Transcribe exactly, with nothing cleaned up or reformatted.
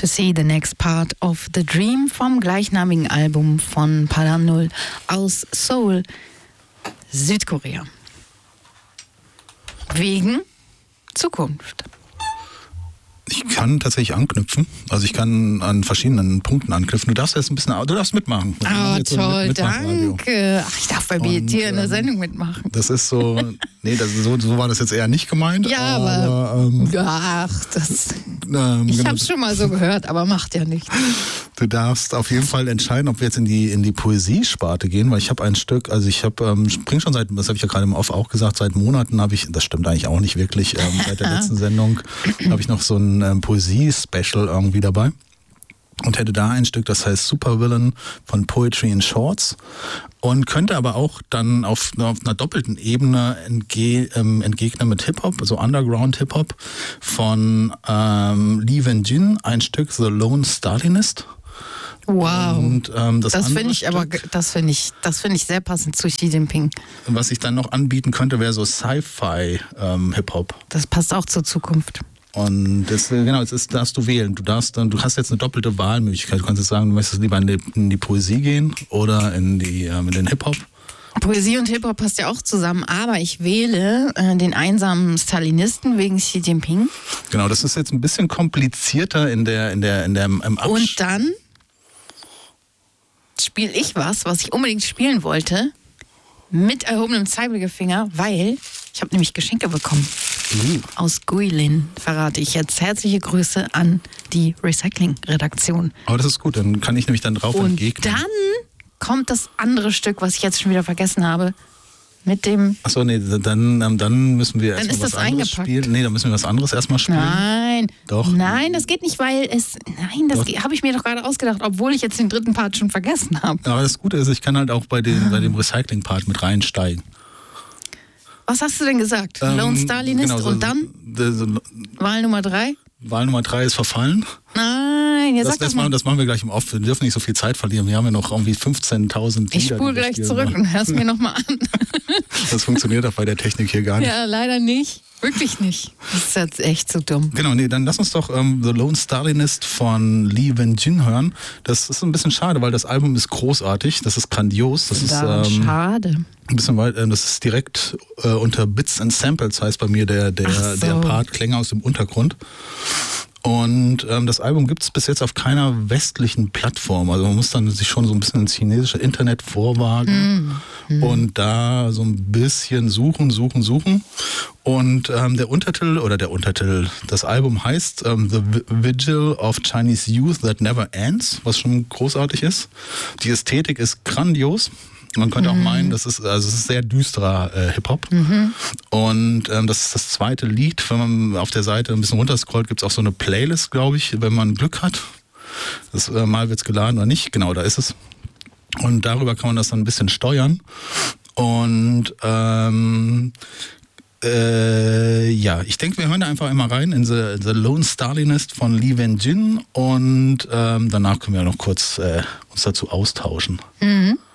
To See the Next Part of the Dream vom gleichnamigen Album von Padam Null aus Seoul, Südkorea. Wegen Zukunft. Ich kann tatsächlich anknüpfen. Also ich kann an verschiedenen Punkten anknüpfen. Du darfst jetzt ein bisschen, du darfst mitmachen. Oh, jetzt so toll, mit, danke. Ach, ich darf bei B T in der Sendung mitmachen. Das ist so, nee, das ist so, so war das jetzt eher nicht gemeint. Ja, aber, aber ähm, ach, das, ähm, ich genau. habe es schon mal so gehört, aber macht ja nichts. Du darfst auf jeden Fall entscheiden, ob wir jetzt in die in die Poesiesparte gehen, weil ich habe ein Stück, also ich habe ähm, spring schon seit, das habe ich ja gerade im Off auch gesagt, seit Monaten habe ich, das stimmt eigentlich auch nicht wirklich, ähm, seit der letzten Sendung habe ich noch so ein ähm, Poesie-Special irgendwie dabei und hätte da ein Stück, das heißt Supervillain von Poetry in Shorts und könnte aber auch dann auf, auf einer doppelten Ebene entge ähm, entgegnen mit Hip-Hop, also Underground-Hip-Hop von ähm, Lee Wen-jin, ein Stück The Lone Stalinist. Wow. Und, ähm, das das andere finde ich aber, Stück, das finde ich, das finde ich sehr passend zu Xi Jinping. was ich dann noch anbieten könnte, wäre so Sci-Fi ähm, Hip-Hop. Das passt auch zur Zukunft. Und das, genau, jetzt ist, darfst du wählen. Du darfst dann, du hast jetzt eine doppelte Wahlmöglichkeit. Du kannst jetzt sagen, du möchtest lieber in die, in die Poesie gehen oder in die ähm, in den Hip-Hop. Poesie und Hip-Hop passt ja auch zusammen, aber ich wähle äh, den einsamen Stalinisten wegen Xi Jinping. Genau, das ist jetzt ein bisschen komplizierter in der in der in der im Absch- Und dann spiele ich was, was ich unbedingt spielen wollte, mit erhobenem Zeigefinger, weil ich habe nämlich Geschenke bekommen. Uh. Aus Guilin verrate ich jetzt. Herzliche Grüße an die Recycling-Redaktion. Aber das ist gut, dann kann ich nämlich dann drauf Und entgegnen. dann kommt das andere Stück, was ich jetzt schon wieder vergessen habe, mit dem... Achso, nee, dann, ähm, dann müssen wir Dann erstmal ist was das anderes eingepackt. spielen. Nee, dann müssen wir was anderes erstmal spielen. Nein. Doch. Nein, das geht nicht, weil es... Nein, das Doch. habe ich mir doch gerade ausgedacht, obwohl ich jetzt den dritten Part schon vergessen habe. Aber das Gute ist, ich kann halt auch bei, den, bei dem Recycling-Part mit reinsteigen. Was hast du denn gesagt? Lone Ähm, Stalinist genau, so- und dann so- so- Wahl Nummer drei? Wahl Nummer drei ist verfallen. Nein, jetzt Das, sag doch das, mal. machen, das machen wir gleich im Off. Wir dürfen nicht so viel Zeit verlieren. Wir haben ja noch irgendwie fünfzehntausend Ich Lieder, spule die wir gleich spielen zurück wollen. und hör's mir nochmal an. Das funktioniert auch bei der Technik hier gar nicht. Ja, leider nicht. Wirklich nicht. Das ist jetzt echt so dumm. Genau, nee, dann lass uns doch ähm, The Lone Stalinist von Lee Wen-jin hören. Das ist ein bisschen schade, weil das Album ist großartig. Das ist grandios. Das ist Da, ähm, schade. ein bisschen weit, äh, das ist direkt äh, unter Bits and Samples, heißt bei mir der, der, Ach so. der Part Klänge aus dem Untergrund. Und ähm, das Album gibt es bis jetzt auf keiner westlichen Plattform. Also man muss dann sich schon so ein bisschen ins chinesische Internet vorwagen mm. Mm. und da so ein bisschen suchen, suchen, suchen. Und ähm, der Untertitel oder der Untertitel, das Album heißt ähm, The Vigil of Chinese Youth That Never Ends, was schon großartig ist. Die Ästhetik ist grandios. Man könnte auch meinen, das ist, also es ist sehr düsterer äh, Hip-Hop. Mhm. Und ähm, das ist das zweite Lied. Wenn man auf der Seite ein bisschen runterscrollt, gibt es auch so eine Playlist, glaube ich, wenn man Glück hat. Das, äh, mal wird es geladen oder nicht. Genau, da ist es. Und darüber kann man das dann ein bisschen steuern. Und ähm, äh, ja, ich denke, wir hören da einfach einmal rein in The, The Lone Stalinist von Lee Wen-jin. Und ähm, danach können wir noch kurz äh, uns dazu austauschen. Mhm.